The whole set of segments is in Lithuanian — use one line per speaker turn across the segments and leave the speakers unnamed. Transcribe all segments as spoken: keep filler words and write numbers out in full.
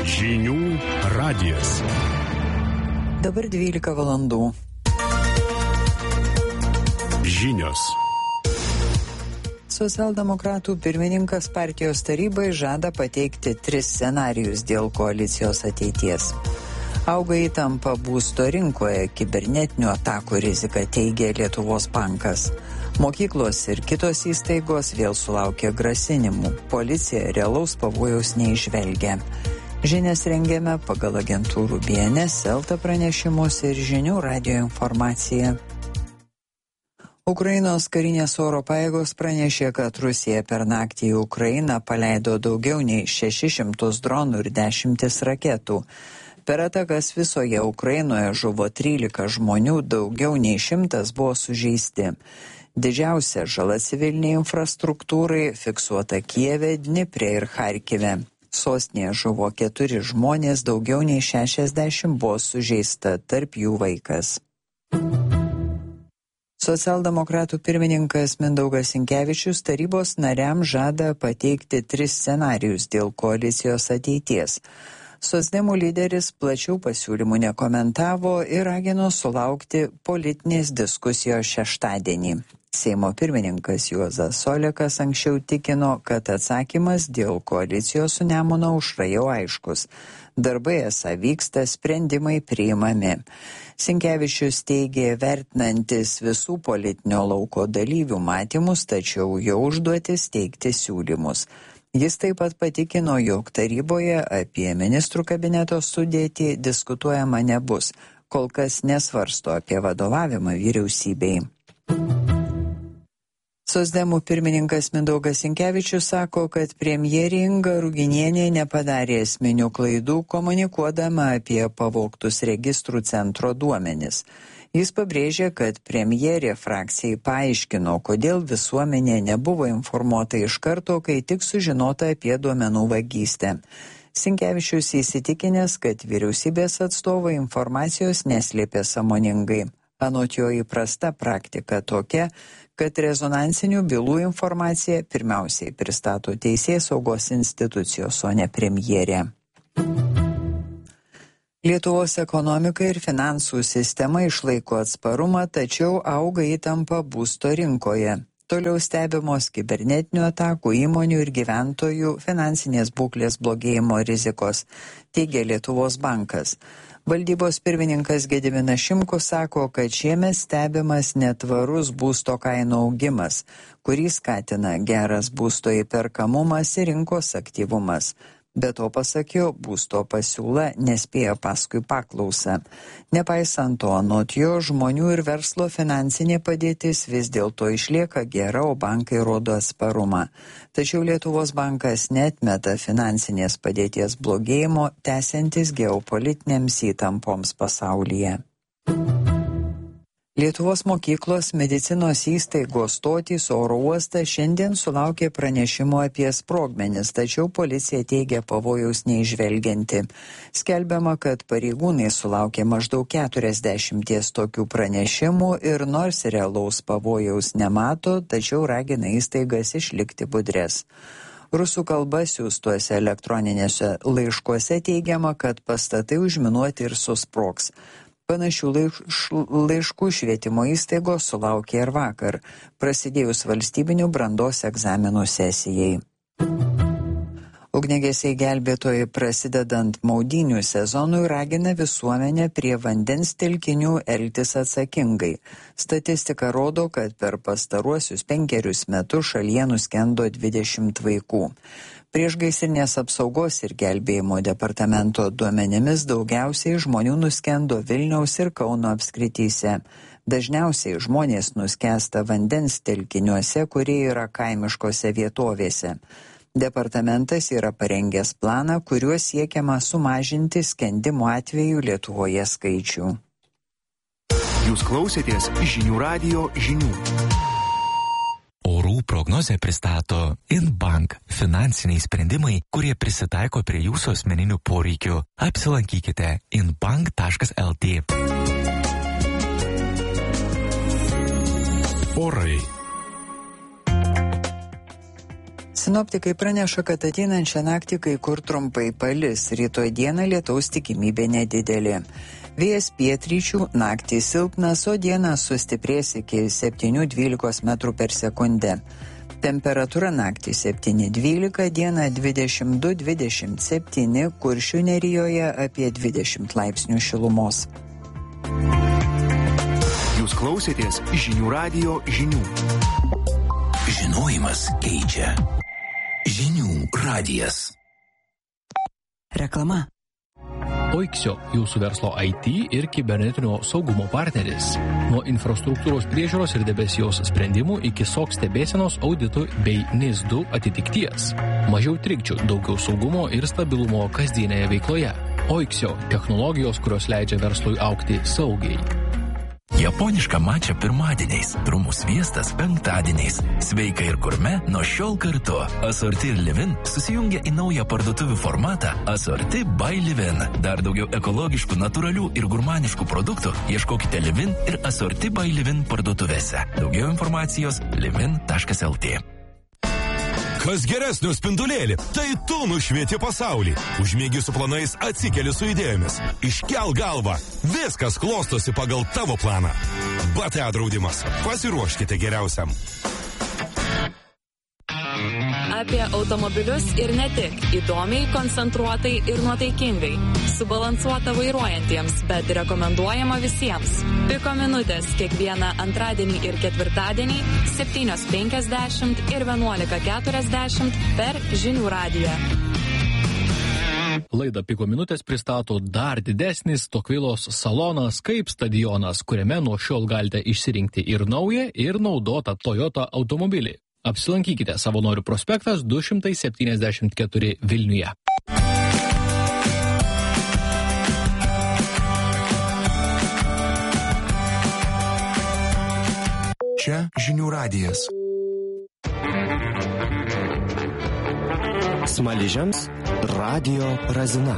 Žinių radijas.
Dabar dvylika valandų.
Žinios.
Socialdemokratų pirmininkas partijos tarybai žada pateikti tris scenarijus dėl koalicijos ateities. Auga įtampa būsto rinkoje, kibernetinių atakų rizika, teigia Lietuvos bankas. Mokyklos ir kitos įstaigos vėl sulaukė grasinimų. Policija realaus pavojaus neižvelgia. Žinias rengiame pagal agentūrų B N S, Elta pranešimus ir Žinių radijo informaciją. Ukrainos karinės oro pajėgos pranešė, kad Rusija per naktį į Ukrainą paleido daugiau nei šešis šimtus dronų ir dešimtis raketų. Per atakas visoje Ukrainoje žuvo trylika žmonių, daugiau nei šimtas buvo sužeisti. Didžiausia žala civiliniai infrastruktūrai fiksuota Kijeve, Dniepre ir Charkive. Sostinėje žuvo keturi žmonės, daugiau nei šešiasdešimt buvo sužeista, tarp jų vaikas. Socialdemokratų pirmininkas Mindaugas Sinkevičius tarybos nariams žada pateikti tris scenarijus dėl koalicijos ateities. Socdemų lyderis plačiau pasiūlymų nekomentavo ir ragino sulaukti politinės diskusijos šeštadienį. Seimo pirmininkas Juozas Olekas anksčiau tikino, kad atsakymas dėl koalicijos su Nemuno aušra jau aiškus. Darbai esą vyksta, sprendimai priimami. Sinkevičius teigė vertinantis visų politinio lauko dalyvių matymus, tačiau jo užduotis teikti siūlymus. Jis taip pat patikino, jog taryboje apie ministrų kabineto sudėtį diskutuojama nebus, kol kas nesvarsto apie vadovavimą vyriausybei. Socdemų pirmininkas Mindaugas Sinkevičius sako, kad premjerė Inga Ruginienė nepadarė esminių klaidų komunikuodama apie pavogtus registrų centro duomenis. Jis pabrėžė, kad premjerė frakcijai paaiškino, kodėl visuomenė nebuvo informuota iš karto, kai tik sužinota apie duomenų vagystę. Sinkevičius įsitikinęs, kad vyriausybės atstovai informacijos neslėpė sąmoningai. Anot jo įprasta praktika tokia, kad rezonansinių bylų informaciją pirmiausiai pristato teisėsaugos institucijos, o ne premjerė. Lietuvos ekonomika ir finansų sistema išlaiko atsparumą, tačiau auga įtampa būsto rinkoje. Toliau stebimos kibernetinių atakų, įmonių ir gyventojų finansinės būklės blogėjimo rizikos, teigia Lietuvos bankas. Valdybos pirmininkas Gediminas Šimkus sako, kad šiemet stebimas netvarus būsto kainų augimas, kurį skatina geras būsto įperkamumas ir rinkos aktyvumas. Be to, pasakiau, būsto pasiūla nespėja paskui paklausą. Nepaisant to, anot jo, žmonių ir verslo finansinė padėtis vis dėlto išlieka gera, o bankai rodo atsparumą. Tačiau Lietuvos bankas neatmeta finansinės padėties blogėjimo, tęsiantis geopolitinėms įtampoms pasaulyje. Lietuvos mokyklos, medicinos įstaigos, stotys, oro uostas šiandien sulaukė pranešimo apie sprogmenis, tačiau policija teigia pavojaus neižvelgianti. Skelbiama, kad pareigūnai sulaukė maždaug keturiasdešimties tokių pranešimų ir nors realaus pavojaus nemato, tačiau ragina įstaigas išlikti budres. Rusų kalba siųstuose elektroninėse laiškuose teigiama, kad pastatai užminuoti ir susprogs. Panašių laiškų švietimo įstaigos sulaukė ir vakar, prasidėjus valstybinių brandos egzaminų sesijai. Ugniagesiai gelbėtojai prasidedant maudynių sezonui ragina visuomenę prie vandens telkinių elgtis atsakingai. Statistika rodo, kad per pastaruosius penkerius metus šalyje nuskendo dvidešimt vaikų. Priešgaisrinės apsaugos ir gelbėjimo departamento duomenimis daugiausiai žmonių nuskendo Vilniaus ir Kauno apskrityse. Dažniausiai žmonės nuskęsta vandens telkiniuose, kurie yra kaimiškose vietovėse. Departamentas yra parengęs planą, kuriuo siekiama sumažinti skendimo atvejų Lietuvoje skaičių.
Jūs klausėtės Žinių radijo žinių.
Orų prognozę pristato Inbank – finansiniai sprendimai, kurie prisitaiko prie jūsų asmeninių poreikių. Apsilankykite inbank taškas el tė.
Orai.
Sinoptikai praneša, kad ateinančią naktį kai kur trumpai palis, rytoj dieną lietaus tikimybė nedidelė. Vėjas pietryčių, naktį silpnas, o dieną sustiprės iki septynių dvylikos metrų per sekundę. Temperatūra naktį septyni dvylika, dieną dvidešimt du dvidešimt septyni, Kuršių nerijoje apie dvidešimt laipsnių šilumos.
Jūs klausėtės žinių radijo žinių.
Žinojimas keičia. Žinių radijas.
Reklama.
Oiksio, jūsų verslo I T ir kibernetinio saugumo partneris. Nuo infrastruktūros priežiūros ir debesijos sprendimų iki S O C stebėsenos auditų bei N I S du atitikties. Mažiau trikdžių, daugiau saugumo ir stabilumo kasdienėje veikloje. Oiksio – technologijos, kurios leidžia verslui augti saugiai.
Japoniška mačia pirmadieniais, trumų sviestas penktadieniais. Sveika ir gurme nuo šiol kartu. Asorti ir Livin susijungia į naują parduotuvių formatą Asorti by Livin. Dar daugiau ekologiškų, natūralių ir gurmaniškų produktų ieškokite Livin ir Asorti by Livin parduotuvėse. Daugiau informacijos livin taškas el tė.
Kas geresnio spindulėlį, tai tu nušvieti pasaulį. Užmiegi su planais, atsikeli su idėjomis. Iškel galvą, viskas klostosi pagal tavo planą. B T A draudimas. Pasiruoškite geriausiam.
Apie automobilius ir ne tik. Įdomiai, koncentruotai ir nuotaikingai. Subalansuota vairuojantiems, bet rekomenduojama visiems. Piko minutės kiekvieną antradienį ir ketvirtadienį septynios penkiasdešimt ir vienuolika keturiasdešimt per žinių radiją.
Laidą Piko minutės pristato dar didesnis Tokvilos salonas kaip stadionas, kuriame nuo šiol galite išsirinkti ir naują, ir naudotą Toyota automobilį. Apsilankykite Savanorių prospektas du šimtai septyniasdešimt keturi Vilniuje.
Čia žinių radijas. Smaližiams radio Razina.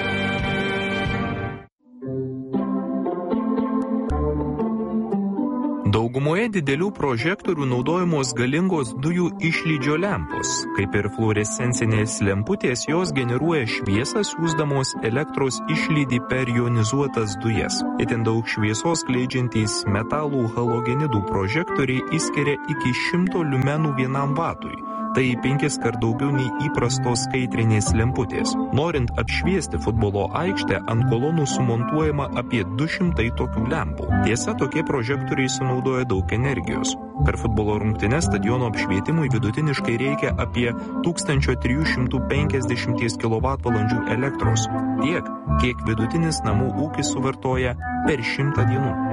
Daugumoje didelių prožektorių naudojamos galingos dujų išlydžio lempos. Kaip ir fluorescencinės lemputės, jos generuoja šviesą, siųsdamos elektros išlydį per jonizuotas dujas. Itin daug šviesos skleidžiantys metalų halogenidų prožektoriai išskiria iki šimto liumenų vienam vatui. Tai penkis kart daugiau nei įprastos skaitrinės lemputės. Norint apšviesti futbolo aikštę, ant kolonų sumontuojama apie du šimtai tokių lempų. Tiesa, tokie prožektoriai sunaudoja daug energijos. Per futbolo rungtynes stadiono apšvietimui vidutiniškai reikia apie tūkstantis trys šimtai penkiasdešimt kilovatvalandžių elektros. Tiek, kiek vidutinis namų ūkis suvartoja per šimtą dienų.